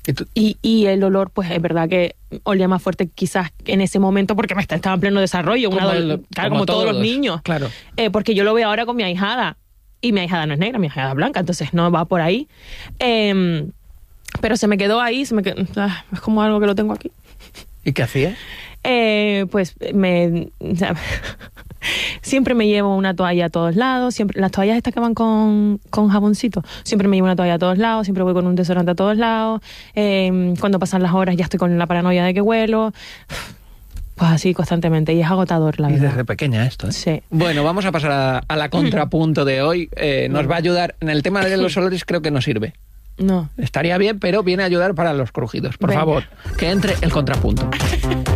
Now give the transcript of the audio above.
Y el olor, pues es verdad que olía más fuerte quizás en ese momento porque estaba en pleno desarrollo, como todos los niños. Claro. Porque yo lo veo ahora con mi ahijada, y mi ahijada no es negra, mi ahijada es blanca, entonces no va por ahí. Pero se me quedó ahí, es como algo que lo tengo aquí. ¿Y qué hacías? Pues siempre me llevo una toalla a todos lados, siempre las toallas estas que van con jaboncito, siempre me llevo una toalla a todos lados, siempre voy con un desodorante a todos lados, cuando pasan las horas ya estoy con la paranoia de que huelo, pues así constantemente, y es agotador, la verdad. Y desde pequeña esto, ¿eh? Sí. Bueno, vamos a pasar a la contrapunto de hoy. Nos va a ayudar en el tema de los olores, creo que no sirve. No. Estaría bien, pero viene a ayudar para los crujidos. Por favor, que entre el contrapunto.